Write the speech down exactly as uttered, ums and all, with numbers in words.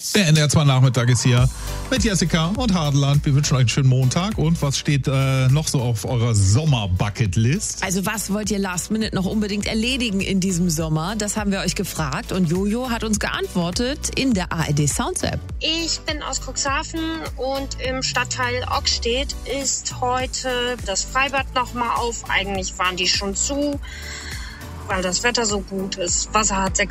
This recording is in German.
Der N D R zwei Nachmittag ist hier mit Jessica und Hadeland. Wir wünschen euch einen schönen Montag. Und was steht äh, noch so auf eurer Sommer-Bucketlist? Also was wollt ihr last minute noch unbedingt erledigen in diesem Sommer? Das haben wir euch gefragt und Jojo hat uns geantwortet in der A R D Sounds App. Ich bin aus Cuxhaven und im Stadtteil Ockstedt ist heute das Freibad nochmal auf. Eigentlich waren die schon zu, weil das Wetter so gut ist. Wasser hat sechs